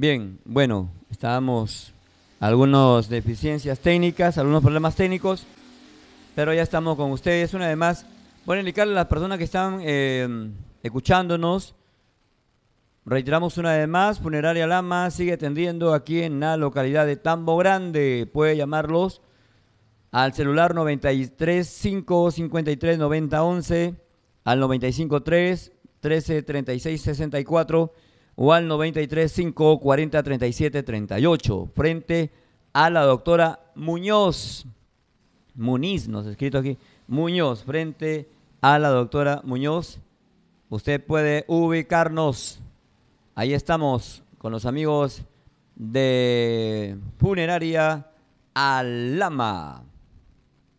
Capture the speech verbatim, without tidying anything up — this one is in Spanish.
Bien, bueno, estábamos algunas deficiencias técnicas, algunos problemas técnicos, pero ya estamos con ustedes. Una vez más, voy a indicarle a las personas que están eh, escuchándonos, reiteramos una vez más, Funeraria Lama sigue atendiendo aquí en la localidad de Tambo Grande. Puede llamarlos al celular noventa y tres, cinco, cincuenta y tres, noventa, once, al noventa y cinco, tres, trece, treinta y seis, sesenta y cuatro o al noventa y tres, cinco, cuarenta, treinta y siete, treinta y ocho, frente a la doctora Muñoz. Muniz, nos ha escrito aquí. Muñoz, frente a la doctora Muñoz. Usted puede ubicarnos. Ahí estamos con los amigos de Funeraria Alama.